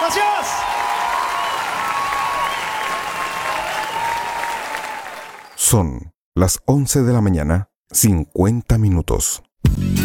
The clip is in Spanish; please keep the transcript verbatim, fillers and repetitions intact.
gracias. Son las once de la mañana, cincuenta minutos.